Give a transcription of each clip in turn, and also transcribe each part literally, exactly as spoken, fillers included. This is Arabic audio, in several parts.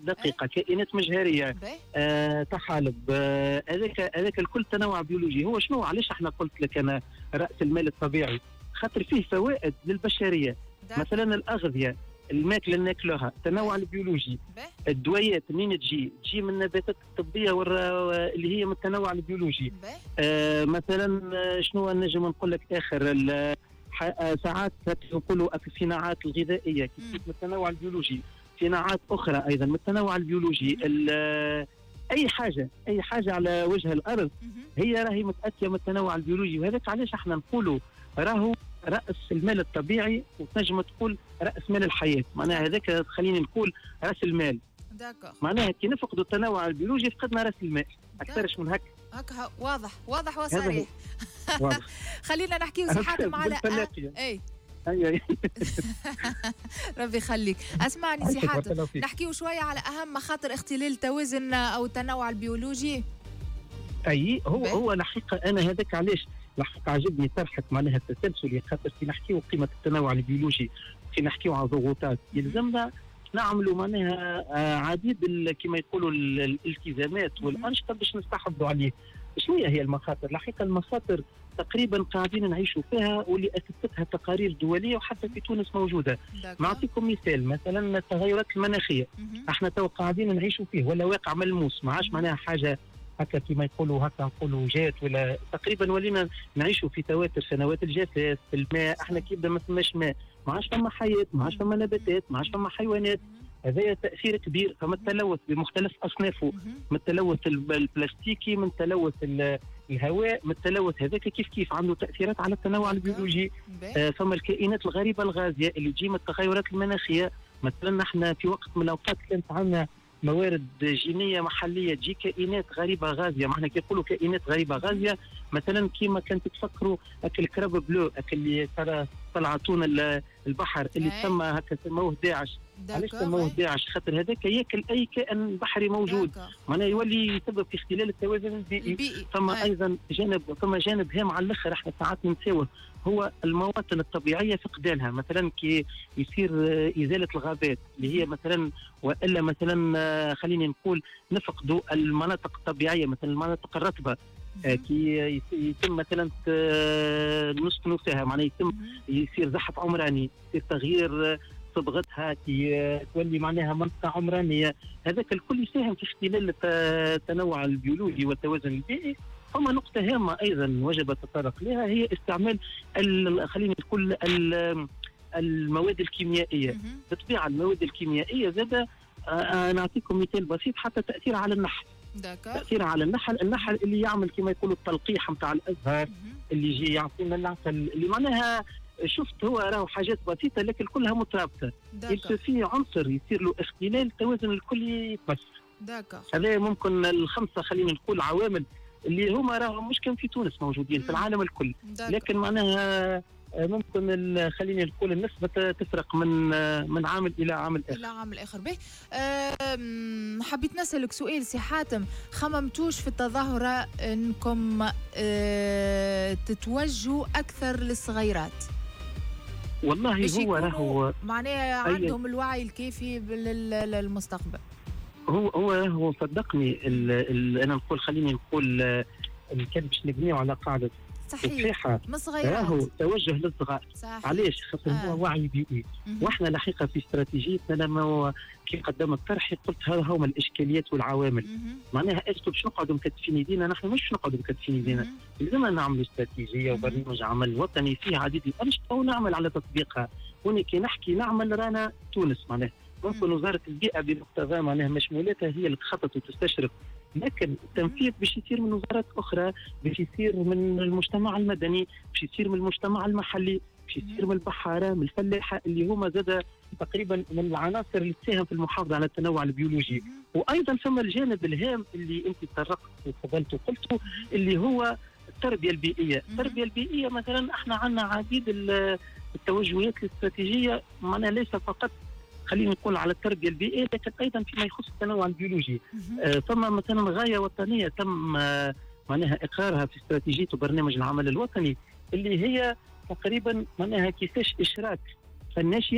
دقيقه، كائنات مجهريه، آه، طحالب، هذاك آه، هذاك الكل تنوع بيولوجي. هو شنو علاش احنا قلت لك انا راس المال الطبيعي؟ خاطر فيه فوائد للبشريه. مثلا الاغذيه، الماكله اللي ناكلوها، التنوع البيولوجي. الدويات منين تجي؟ تجي من النباتات الطبيه اللي هي من التنوع البيولوجي. آه مثلا شنو نجم نقول لك اخر؟ ساعات يقولوا الصناعات الغذائيه كيف من التنوع البيولوجي، صناعات اخرى ايضا من التنوع البيولوجي. اي حاجه اي حاجه على وجه الارض هي راهي متاتيه من التنوع البيولوجي، وهذاك علاش احنا نقولوا راهو راس المال الطبيعي، وتنجم تقول راس مال الحياه. معناها هذاك خليني نقول راس المال. داكور. معناها كي نفقدوا التنوع البيولوجي فقدنا راس المال، اكثرش من هكا. هكا واضح واضح وصريح. واضح. خلينا نحكي سي حاتم على اي اي ربي يخليك. اسمعني سي حاتم، نحكيو شويه على اهم مخاطر اختلال التوازن او التنوع البيولوجي. اي هو بي. هو الحقيقه انا هذاك علاش الحقيقه عجبني طرحك معناها التسلسل، خاطر في نحكيو قيمه التنوع البيولوجي، في نحكيو على ضغوطات يلزمنا نعملوا معناها عديد كما يقولوا الالتزامات والانشطه باش نستحفظوا عليه. شنو هي المخاطر؟ الحقيقه المخاطر تقريبا قاعدين نعيشوا فيها واللي اثبتتها تقارير دوليه وحتى في تونس موجوده. نعطيكم مثال، مثلا التغيرات المناخيه احنا تو قاعدين نعيشوا فيه ولا واقع ملموس، ما عادش معناها حاجه هكا كما يقولوا هكا نقولوا جات ولا تقريبا ولينا نعيشوا في تواتر سنوات الجفاف في الماء. احنا كي يبدا ما فماش ماء ما عادش فما حياه، ما عادش فما نباتات، ما عادش فما حيوانات. هذا تاثير كبير. فما التلوث بمختلف اصنافه، من التلوث البلاستيكي، من تلوث الهواء، من التلوث هذاك كيف كيف عنده تاثيرات على التنوع البيولوجي. آه فما الكائنات الغريبه الغازيه اللي تجي من التغيرات المناخيه. مثلا نحن في وقت من الاوقات كانت عندنا موارد جينيه محليه تجي كائنات غريبه غازيه، ما احنا كيقولوا كائنات غريبه غازيه. مثلا كيما كنت تفكروا اكل كراب بلو، اكل اللي طلعتونا البحر اللي تسمى هكا سموه داعش. علاش سموه داعش؟ خاطر هذاك ياكل اي كائن بحري موجود، معناه يولي يسبب في اختلال التوازن البيئي. فما ايضا جانب فما جانب هام على الاخر احنا ساعات ننساوه، هو المواطن الطبيعيه فقدانها. مثلا كي يصير ازاله الغابات اللي هي مثلا، والا مثلا خليني نقول نفقدوا المناطق الطبيعيه، مثلا المناطق الرطبه كي يتم مثلا نسكنوا فيها، معناه يتم يصير زحف عمراني، يصير تغيير صبغتها كي تولي معناها منطقه عمرانيه. هذاك الكل يساهم في اختلال التنوع البيولوجي والتوازن البيئي. ثم نقطه هامه ايضا وجب التطرق لها، هي استعمال خلينا نقول المواد الكيميائيه. بالطبيعه المواد الكيميائيه زاد آه نعطيكم مثال بسيط، حتى تاثير على النحل. تاثير على النحل، النحل اللي يعمل كما يقولوا التلقيح نتاع الازهار، اللي يجي يعطينا العسل، اللي معناها شفت هو راهو حاجات بسيطه لكن كلها مترابطه. في عنصر يصير له اختلال التوازن الكلي يتمس. هذا ممكن الخمسه خلينا نقول عوامل اللي هما راهم مش كان في تونس موجودين، في العالم الكل. داكا. لكن معناها ممكن خليني نقول النسبة تفرق من من عامل إلى عامل آخر. إلى عامل آخر. به حبيت نسألك سؤال سي حاتم، خممتوش في التظاهرة أنكم أه تتوجهوا أكثر للصغيرات؟ والله هو راهو معناها عندهم الوعي الكافي للمستقبل. هو هو هو صدقني ال ال أنا نقول خليني نقول كان باش نبنيو على قاعدة صحيح راهو توجه للصغار. علاش؟ خاطر آه. هو وعي بيئي. واحنا الحقيقه في استراتيجيتنا لما كي قدمت طرحي قلت هذا هما الاشكاليات والعوامل. معناها اسكو باش نقعدوا مكتفين يدينا؟ نحن مش نقعدوا مكتفين يدينا، لازمنا نعملوا استراتيجيه وبرنامج عمل وطني فيه عديد الانشطه ونعمل على تطبيقها. هوني كي نحكي نعمل رانا تونس، معناها ممكن وزاره البيئه بمقتضى معناها مشمولاتها هي اللي تخطط وتستشرف، لكن التنفيذ باش يصير من وزارات اخرى، باش يصير من المجتمع المدني، باش يصير من المجتمع المحلي، باش يصير من البحاره، من الفلاحه اللي هما زاد تقريبا من العناصر اللي تساهم في المحافظه على التنوع البيولوجي. وايضا ثم الجانب الهام اللي انت تطرقت وتفضلت وقلته اللي هو التربيه البيئيه. التربيه البيئيه مثلا احنا عندنا عديد التوجهات الاستراتيجيه، معناها ليس فقط خلينا نقول على التربيه البيئيه لكن ايضا فيما يخص التنوع البيولوجي. آه ثم مثلا غايه وطنيه تم آه معناها اقرارها في استراتيجيه وبرنامج العمل الوطني، اللي هي تقريبا معناها كيفاش اشراك الناشئه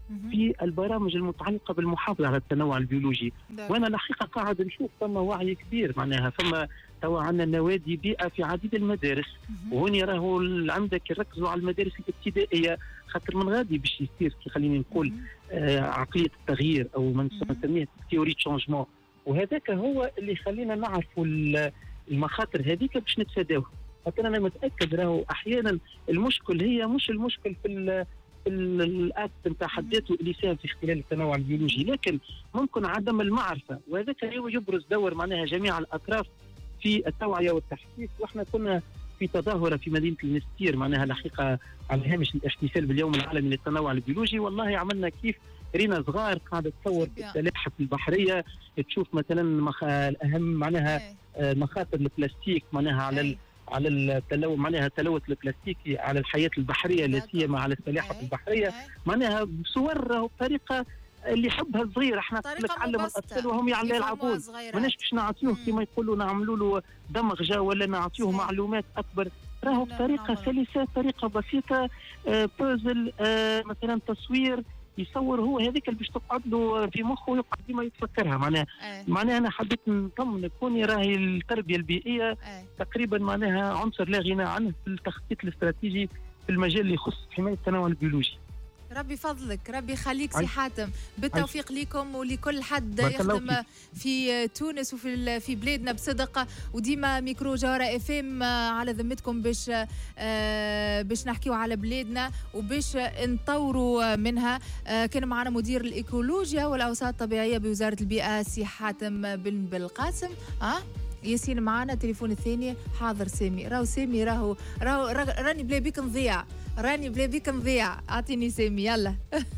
في البرامج المتعلقه بالمحافظه على التنوع البيولوجي. وانا الحقيقه قاعد نشوف ثم وعي كبير، معناها ثم توا عندنا نوادي بيئه في عديد المدارس، وهوني راهو عندك يركزوا على المدارس الابتدائيه، خاطر من غادي باش يصير خليني نقول آه عقليه التغيير او ما نسميه تيوري تشونجمون، وهذاك هو اللي يخلينا نعرفوا المخاطر هذيك باش نتفاداوها. خاطر انا متاكد راهو احيانا المشكل هي مش المشكل في الاكت نتاع حد ذاته اللي يساهم في اختلال التنوع البيولوجي، لكن ممكن عدم المعرفه، وهذاك يبرز دور معناها جميع الاطراف في التوعيه والتحسيس. واحنا كنا في تظاهره في مدينه المستير معناها الحقيقه على هامش الاحتفال باليوم العالمي للتنوع البيولوجي، والله عملنا كيف رينا صغار قاعده تصور السلاحف البحريه، تشوف مثلا مخ... الاهم معناها مخاطر البلاستيك معناها على على التلوث معناها التلوث البلاستيكي على الحياه البحريه لا سيما على السلاحف البحريه، معناها بصور بطريقه اللي يحبها الصغير. احنا نتعلم الاطفال وهم يلعبون، ماناش باش نعطيوه كما يقولوا نعملوا له دمغجه ولا نعطيوه معلومات اكبر، راهو بطريقه سلسه طريقه بسيطه آه بوزل آه مثلا تصوير يصور هو هذيك اللي باش تقعد له في مخه ويقعد ديما يتفكرها. معناها أيه. معناها انا حبيت نطمن كوني راهي التربيه البيئيه أيه. تقريبا معناها عنصر لا غنى عنه في التخطيط الاستراتيجي في المجال اللي يخص حمايه التنوع البيولوجي. ربي فضلك، ربي يخليك سي حاتم، بالتوفيق ليكم ولكل حد يخدم في تونس وفي في بلادنا بصدق، وديما ميكرو جوهرة اف ام على ذمتكم باش آه باش نحكيو على بلادنا وباش نطوروا منها. آه كان معنا مدير الايكولوجيا والاوساط الطبيعيه بوزاره البيئه سي حاتم بن بالقاسم. اه ياسين معنا تليفون الثاني. حاضر سامي، راهو سامي راهو راهو راني بلا بيك نضيع، راني بلا بيك نضيع، اعطيني سامي يلا.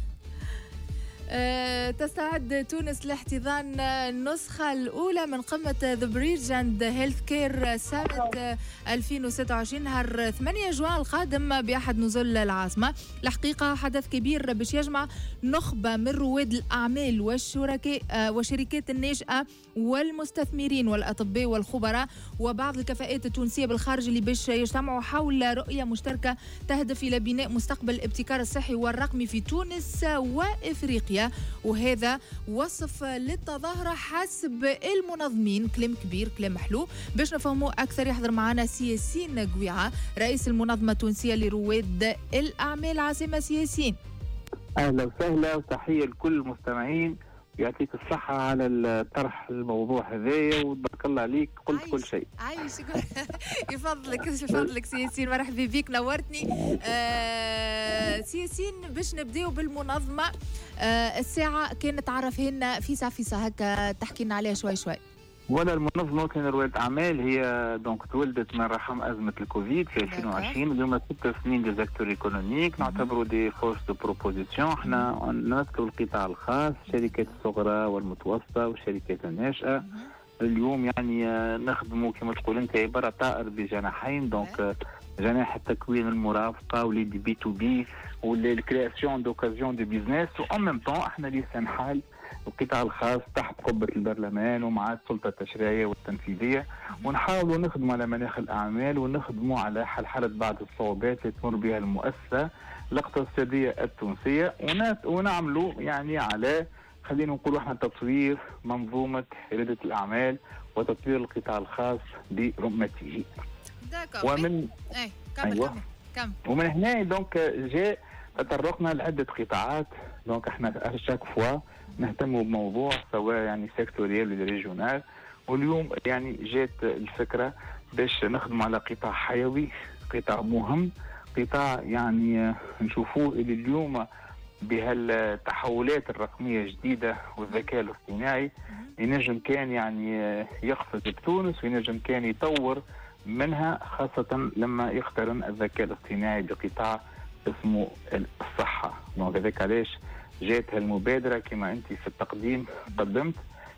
أه تستعد تونس لاحتضان النسخة الأولى من قمة ذا بريدج اند هيلث كير سامت ألفين وستة وعشرين نهار ثمانية جوان القادم بأحد نزل العاصمة. الحقيقة حدث كبير باش يجمع نخبة من رواد الأعمال والشركاء أه والشركات الناشئة والمستثمرين والأطباء والخبراء وبعض الكفاءات التونسية بالخارج اللي باش يجتمعوا حول رؤية مشتركة تهدف إلى بناء مستقبل الابتكار الصحي والرقمي في تونس وإفريقيا. وهذا وصف للتظاهرة حسب المنظمين. كلام كبير، كلام حلو. باش نفهموا أكثر يحضر معنا سي ياسين قويعة رئيس المنظمة التونسية لرواد الأعمال. عاصمة سي ياسين، أهلا وسهلا وتحية لكل المستمعين، يعطيك الصحة على الطرح الموضوع هذايا وتبارك الله عليك، قلت عايش. كل شيء عايش يفضلك يفضلك سي ياسين، مرحبا بك نورتني. آه سي ياسين باش نبداو بالمنظمة. آه الساعة كانت تعرفها لنا فيسا فيسا هكا تحكي لنا عليها شوي شوي. ولا المنظمة كان رواد أعمال هي دونك تولدت من رحم أزمة الكوفيد في ألفين وعشرين. اليوم ست سنين دي زاكتور ايكونوميك نعتبروا دي فورس دو بروبوزيسيون. احنا نمثلوا القطاع الخاص، الشركات الصغرى والمتوسطة والشركات الناشئة. اليوم يعني نخدموا كما تقول انت عبارة طائر بجناحين، دونك جناح التكوين المرافقة واللي دي بي تو بي واللي الكرياسيون دوكازيون دو بيزنس، وأن ميم طون احنا لسان حال القطاع الخاص تحت قبة البرلمان ومع السلطة التشريعية والتنفيذية، ونحاولوا نخدموا على مناخ الأعمال ونخدموا على حلحلة بعض الصعوبات اللي تمر بها المؤسسة الاقتصادية التونسية، ونعملوا يعني على خلينا نقولوا احنا تطوير منظومة ريادة الأعمال وتطوير القطاع الخاص برمته. ومن اي كمل أيوة. كمل كمل ومن هنا دونك جاء تطرقنا لعدة قطاعات. دونك احنا شاك فوا نهتموا بموضوع سواء يعني سيكتوريال ولا ريجونال، واليوم يعني جات الفكرة باش نخدم على قطاع حيوي، قطاع مهم، قطاع يعني نشوفوه اللي اليوم بهالتحولات الرقمية الجديدة والذكاء الاصطناعي ينجم كان يعني يقفز بتونس وينجم كان يطور منها، خاصة لما يقترن الذكاء الاصطناعي بقطاع اسمه الصحة. دونك هذاك علاش جات هالمبادرة كما أنت في التقديم قدمت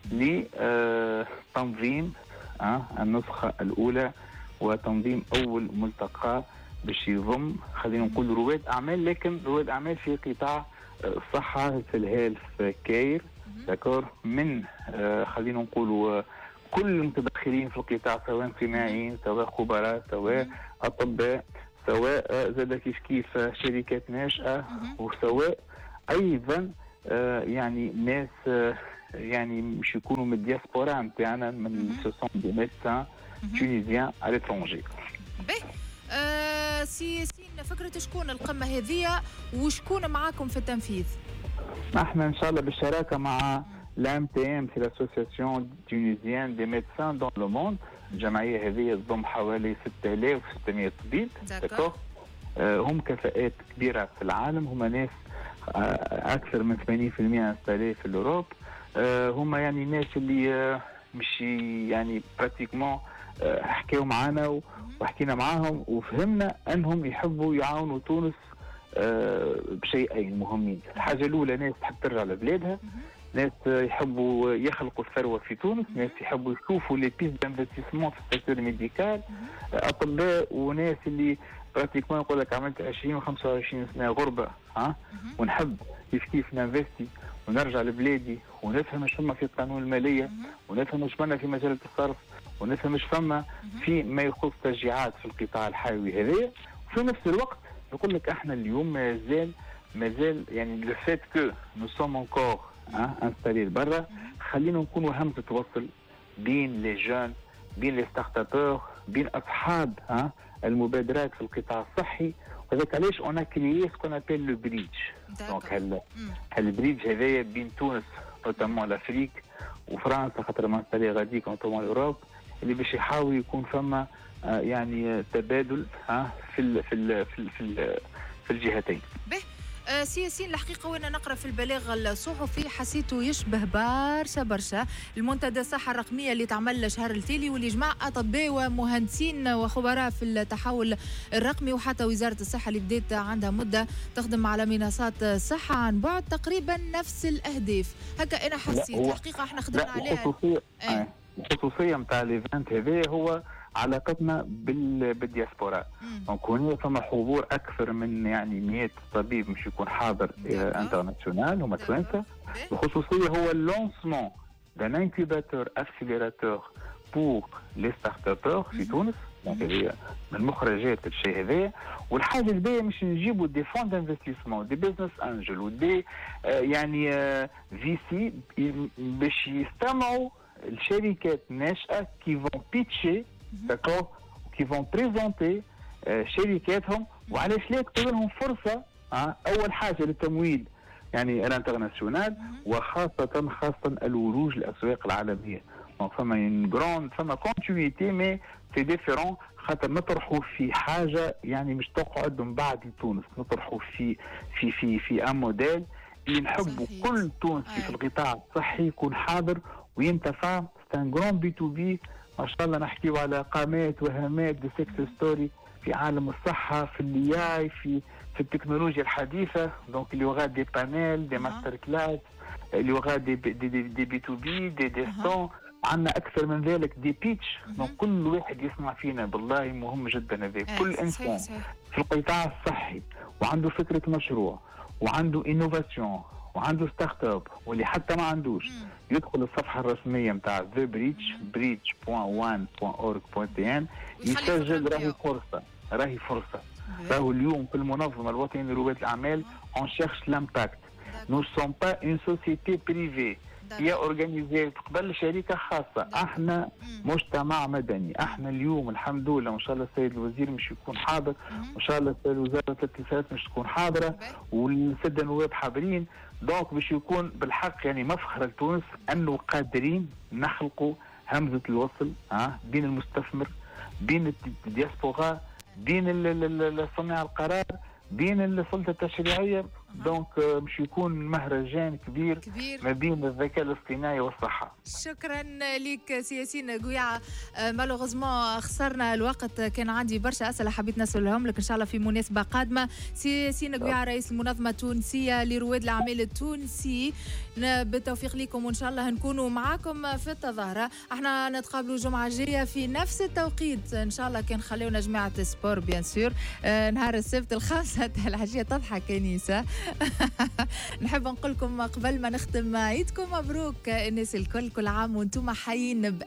لتنظيم آه النسخة الأولى وتنظيم أول ملتقى باش يضم خلينا نقول رواد أعمال، لكن رواد أعمال في قطاع الصحة في الهيلث كير داكور من آه خلينا نقول كل المتدخلين في القطاع، سواء صناعيين سواء خبراء سواء أطباء سواء زاد كيف كيف شركات ناشئة وسواء ايضا آه يعني ناس آه يعني مش يكونوا من الدياسبورا نتاعنا من سوسون دي ميدسان تونيزيان على لترونجي. باهي آه سي ياسين، فكرة شكون القمة هذه وشكون معاكم في التنفيذ؟ احنا ان شاء الله بالشراكه مع l'A M T M, c'est l'association tunisienne des médecins dans le monde. الجمعيه هذه تضم حوالي ستة آلاف وستمائة طبيب. داكور. هم كفاءات كبيره في العالم، هم ناس اكثر من ثمانين بالمئة انستالي في الاوروب. هم يعني ناس اللي مش يعني براتيكمون حكيوا معنا وحكينا معاهم وفهمنا انهم يحبوا يعاونوا تونس بشيئين مهمين. الحاجه الاولى ناس تحب ترجع لبلادها، ناس يحبوا يخلقوا الثروه في تونس، ناس يحبوا يشوفوا لي بيس دانفستيسمون في السيكتور ميديكال، اطباء وناس اللي براتيكمون يقول لك عملت عشرين وخمسة وعشرين سنه غربه ها ونحب كيف كيف ننفستي ونرجع لبلادي ونفهم ايش فما في القانون الماليه ونفهم ايش فما في مجال الصرف ونفهم ايش فما في ما يخص تشجيعات في القطاع الحيوي هذايا. وفي نفس الوقت يقول لك احنا اليوم مازال مازال يعني لو فيت كو نو سوم انكور انستالي برا، خلينا نكونوا همزه وصل بين لي جون، بين لي ستارت ابور، بين اصحاب ها المبادرات في القطاع الصحي. وذاك علاش اون كريي سكون ابيل لو بريدج. دونك هال هالبريدج هذايا بين تونس نوتامون لافريك وفرنسا خاطر ما انستالي غاديك نوتامون اوروب، اللي باش يحاول يكون فما آه يعني تبادل ها في ال في ال في ال في, ال في الجهتين. آه سي ياسين، الحقيقه وانا نقرا في البلاغ الصحفي حسيته يشبه برشا برشا المنتدى الصحه الرقميه اللي تعمل شهر التالي، واللي جمع اطباء ومهندسين وخبراء في التحول الرقمي، وحتى وزاره الصحه اللي بدات عندها مده تخدم على منصات الصحه عن بعد تقريبا نفس الاهداف. هكا انا حسيت الحقيقه احنا خدمنا عليها. الخصوصيه آه. الخصوصيه نتاع الايفنت هذا هو علاقتنا بال... بالدياسبورا. دونك هنا فما حضور اكثر من يعني مئة طبيب مش يكون حاضر انترناسيونال هما توانسه. الخصوصيه هو اللونسمون دان انكوباتور اكسيليراتور بور لي ستارت ابور في تونس. دونك هي من مخرجات الشيء هذا. والحاجه الباقيه مش نجيبوا دي فون دانفستيسمون، دي بزنس انجل ودي آه يعني آه في سي باش يستمعوا الشركات ناشئه كي فون بيتشي داكور كي فون بريزونتي شركاتهم، وعلاش لا تكون لهم فرصه أه؟ اول حاجه للتمويل يعني الانترناسيونال، وخاصه خاصه الوروج للاسواق العالميه. دونك فما ان جراند فما كونتينيتي مي سي ديفيرون، خاطر نطرحوا في حاجه يعني مش تقعد من بعد لتونس، نطرحوا في في في في ان موديل اللي نحبوا كل تونسي في القطاع الصحي يكون حاضر وينتفع. ستان جران بي تو بي ما شاء الله، نحكيو على قامات وهامات دي سكسس ستوري في عالم الصحه، في الاي في في التكنولوجيا الحديثه. دونك اللي وغاد دي بانيل دي ماستر كلاس، اللي وغاد دي دي, دي, دي بي تو بي دي ديستون، عندنا اكثر من ذلك دي بيتش. دونك كل واحد يسمع فينا بالله مهم جدا هذا. كل انسان في القطاع الصحي وعنده فكره مشروع وعنده انوفاسيون وعنده ستارت اب واللي حتى ما عندوش، يدخل الصفحه الرسميه نتاع ذا بريتش بريتش بوان وان بوان اورغ بوان تي ان يسجل. راهي فرصه راهي فرصه راهو اليوم في المنظمه الوطنيه لرواد الاعمال اون شيرش لامباكت. نو سون با اون سوسيتي بريفي هي اورجانيزي قبل شركه خاصه. احنا مجتمع مدني. احنا اليوم الحمد لله وان شاء الله السيد الوزير مش يكون حاضر، وان شاء الله السيد وزاره الاتصالات مش تكون حاضره، والساده النواب حاضرين. دونك باش يكون بالحق يعني مفخر لتونس انه قادرين نخلقوا همزه الوصل ها بين المستثمر، بين الدياسبورا، بين صناع القرار، بين السلطه التشريعيه. دونك باش يكون مهرجان كبير, كبير ما بين الذكاء الاصطناعي والصحه. شكرا لك سي ياسين قويعه. مالوغوزمون خسرنا الوقت، كان عندي برشا اسئله حبيت نسالهم لك ان شاء الله في مناسبه قادمه. سي ياسين قويعه رئيس المنظمه التونسيه لرواد الاعمال التونسي، بالتوفيق لكم وان شاء الله نكونوا معاكم في التظاهره. احنا نتقابلوا الجمعه الجايه في نفس التوقيت ان شاء الله، كان خليونا جماعه السبور بيان سور نهار السبت الخامسه تاع الحاجيه. تضحك كنيسه. نحب نقول لكم قبل ما نختم عيدكم مبروك الناس الكل، كل عام وانتم حيين